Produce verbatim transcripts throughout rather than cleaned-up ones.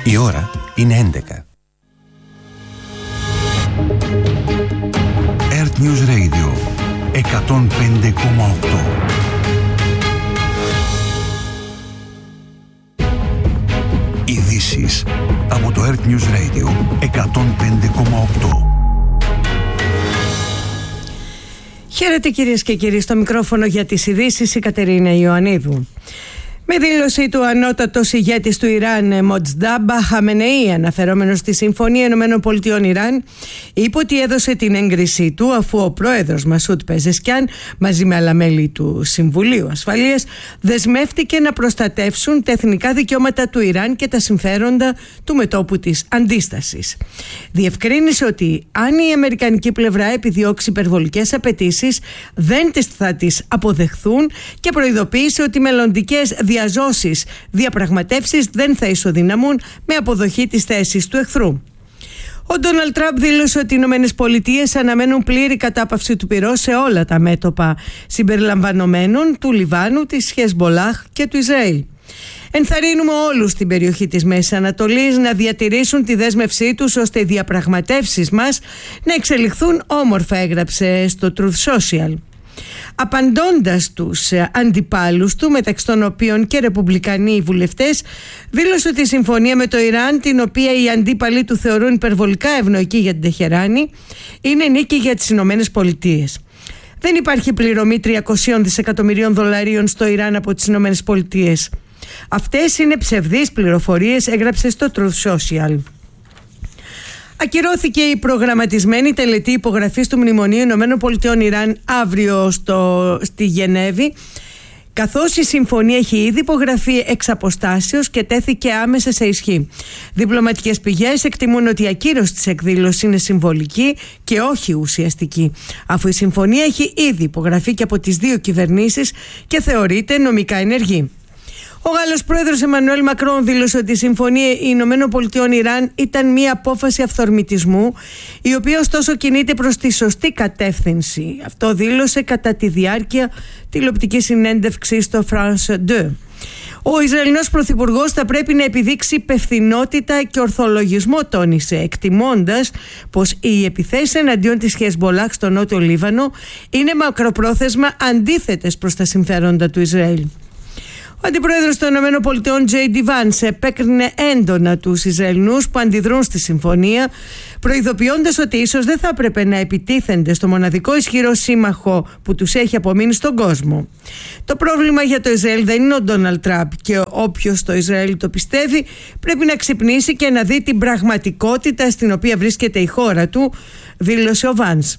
Η ώρα είναι έντεκα. Earth News Radio εκατόν πέντε κόμμα οκτώ. Ειδήσεις από το Earth News Radio εκατόν πέντε κόμμα οκτώ. Χαίρετε κυρίες και κύριοι, στο μικρόφωνο για τις ειδήσεις η Κατερίνα Ιωαννίδου. Με δήλωση του ανώτατος ηγέτης του Ιράν, Μοτζντάμπα Χαμενεή, αναφερόμενος στη Συμφωνία Ηνωμένων Πολιτειών Ιράν, είπε ότι έδωσε την έγκρισή του αφού ο πρόεδρος Μασούντ Πεζεσκιάν, μαζί με άλλα μέλη του Συμβουλίου Ασφαλείας, δεσμεύτηκε να προστατεύσουν τα εθνικά δικαιώματα του Ιράν και τα συμφέροντα του μετώπου της αντίστασης. Διευκρίνησε ότι αν η αμερικανική πλευρά επιδιώξει υπερβολικές απαιτήσεις, δεν τις θα τις αποδεχθούν και προειδοποίησε ότι μελλοντικές διαζώσεις διαπραγματεύσεις δεν θα ισοδυναμούν με αποδοχή της θέσης του εχθρού. Ο Ντόναλντ Τραμπ δήλωσε ότι οι Ηνωμένες Πολιτείες αναμένουν πλήρη κατάπαυση του πυρός σε όλα τα μέτωπα, συμπεριλαμβανομένων του Λιβάνου, της Χεσμπολάχ και του Ισραήλ. Ενθαρρύνουμε όλους στην περιοχή της Μέσης Ανατολής να διατηρήσουν τη δέσμευσή τους ώστε οι διαπραγματεύσεις μας να εξελιχθούν όμορφα, έγραψε στο Truth Social. Απαντώντας τους αντιπάλους του, μεταξύ των οποίων και ρεπουμπλικανοί βουλευτές, δήλωσε ότι η συμφωνία με το Ιράν, την οποία οι αντίπαλοι του θεωρούν υπερβολικά ευνοϊκή για την Τεχεράνη, είναι νίκη για τις Ηνωμένες Πολιτείες. Δεν υπάρχει πληρωμή τριακόσια δισεκατομμυρίων δολαρίων στο Ιράν από τις Ηνωμένες Πολιτείες. Αυτές είναι ψευδείς πληροφορίες, έγραψε στο Truth Social. Ακυρώθηκε η προγραμματισμένη τελετή υπογραφής του Μνημονίου Ηνωμένων Πολιτειών Ιράν αύριο στο, στη Γενέβη, καθώς η συμφωνία έχει ήδη υπογραφεί εξ αποστάσεως και τέθηκε άμεσα σε ισχύ. Διπλωματικές πηγές εκτιμούν ότι η ακύρωση της εκδήλωσης είναι συμβολική και όχι ουσιαστική, αφού η συμφωνία έχει ήδη υπογραφεί και από τις δύο κυβερνήσεις και θεωρείται νομικά ενεργή. Ο Γάλλος πρόεδρος Εμμανουέλ Μακρόν δήλωσε ότι η Συμφωνία Ηνωμένων Πολιτειών Ιράν ήταν μια απόφαση αυθορμητισμού, η οποία ωστόσο κινείται προς τη σωστή κατεύθυνση. Αυτό δήλωσε κατά τη διάρκεια τηλεοπτικής συνέντευξης στο France δύο. Ο Ισραηλινός Πρωθυπουργός θα πρέπει να επιδείξει υπευθυνότητα και ορθολογισμό, τόνισε, εκτιμώντας πως οι επιθέσεις εναντίον της Χεσμπολάχ στο Νότιο Λίβανο είναι μακροπρόθεσμα αντίθετες προς τα συμφέροντα του Ισραήλ. Ο αντιπρόεδρος των ΗΠΑ, Τζέι Ντι Βάνς, επέκρινε έντονα τους Ισραηλινούς που αντιδρούν στη συμφωνία, προειδοποιώντας ότι ίσως δεν θα έπρεπε να επιτίθενται στο μοναδικό ισχυρό σύμμαχο που τους έχει απομείνει στον κόσμο. Το πρόβλημα για το Ισραήλ δεν είναι ο Ντόναλντ Τραμπ και όποιος στο Ισραήλ το πιστεύει πρέπει να ξυπνήσει και να δει την πραγματικότητα στην οποία βρίσκεται η χώρα του, δήλωσε ο Βάνς.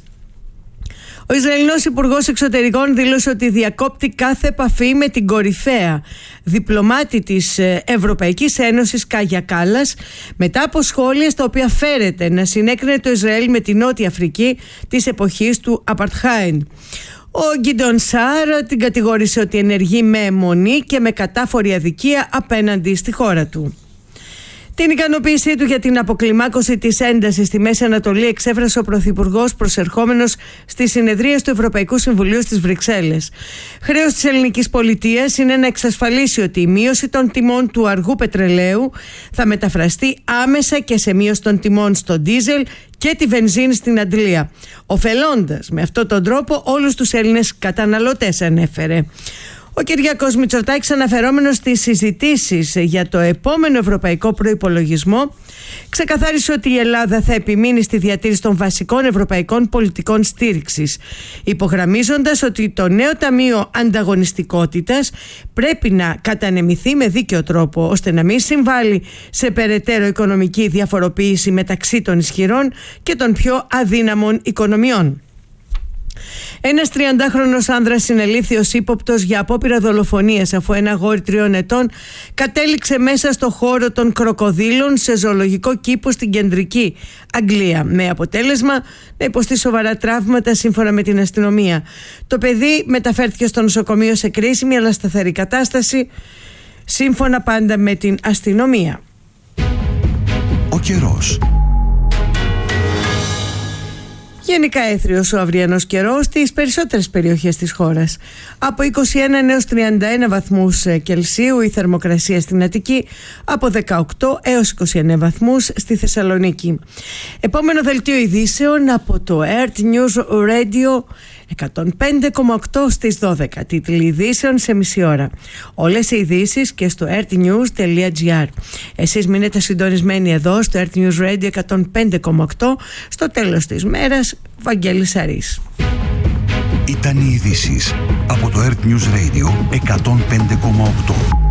Ο Ισραηλινός Υπουργός Εξωτερικών δήλωσε ότι διακόπτει κάθε επαφή με την κορυφαία διπλωμάτη της Ευρωπαϊκής Ένωσης, Κάγια Κάλλας, μετά από σχόλια στα οποία φέρεται να συνέκρινε το Ισραήλ με τη Νότια Αφρική της εποχής του Απαρτχάιντ. Ο Γκίντον Σάρ την κατηγόρησε ότι ενεργεί με αιμονή και με κατάφορη αδικία απέναντι στη χώρα του. Την ικανοποίησή του για την αποκλιμάκωση της έντασης στη Μέση Ανατολή εξέφρασε ο Πρωθυπουργός προσερχόμενος στη συνεδρία του Ευρωπαϊκού Συμβουλίου στις Βρυξέλλες. Χρέος της ελληνικής πολιτείας είναι να εξασφαλίσει ότι η μείωση των τιμών του αργού πετρελαίου θα μεταφραστεί άμεσα και σε μείωση των τιμών στο ντίζελ και τη βενζίνη στην αντλία, ωφελώντας με αυτόν τον τρόπο όλους τους Έλληνες καταναλωτές, ανέφερε. Ο Κυριάκος Μητσοτάκης, αναφερόμενος στις συζητήσεις για το επόμενο ευρωπαϊκό προϋπολογισμό, ξεκαθάρισε ότι η Ελλάδα θα επιμείνει στη διατήρηση των βασικών ευρωπαϊκών πολιτικών στήριξης, υπογραμμίζοντας ότι το νέο Ταμείο Ανταγωνιστικότητας πρέπει να κατανεμηθεί με δίκαιο τρόπο, ώστε να μην συμβάλλει σε περαιτέρω οικονομική διαφοροποίηση μεταξύ των ισχυρών και των πιο αδύναμων οικονομιών. Ένας τριαντάχρονος άνδρας συνελήφθη ως ύποπτος για απόπειρα δολοφονίας, αφού ένα αγόρι τριών ετών κατέληξε μέσα στο χώρο των κροκοδίλων σε ζωολογικό κήπο στην κεντρική Αγγλία, με αποτέλεσμα να υποστεί σοβαρά τραύματα, σύμφωνα με την αστυνομία. Το παιδί μεταφέρθηκε στο νοσοκομείο σε κρίσιμη αλλά σταθερή κατάσταση, σύμφωνα πάντα με την αστυνομία. Ο καιρός. Γενικά έθριος ο αυριανός καιρός στις περισσότερες περιοχές της χώρας. Από είκοσι ένα έως τριάντα ένα βαθμούς Κελσίου η θερμοκρασία στην Αττική, από δεκαοκτώ έως είκοσι εννέα βαθμούς στη Θεσσαλονίκη. Επόμενο δελτίο ειδήσεων από το Earth News Radio εκατόν πέντε κόμμα οκτώ στις δώδεκα. Τίτλοι ειδήσεων σε μισή ώρα. Όλες οι ειδήσεις και στο earthnews τελεία gr. Εσείς μείνετε συντονισμένοι εδώ στο Earth News Radio εκατόν πέντε κόμμα οκτώ. Στο τέλος της μέρας, Βαγγέλης Αρής. Ήταν οι ειδήσεις από το Earth News Radio εκατόν πέντε κόμμα οκτώ.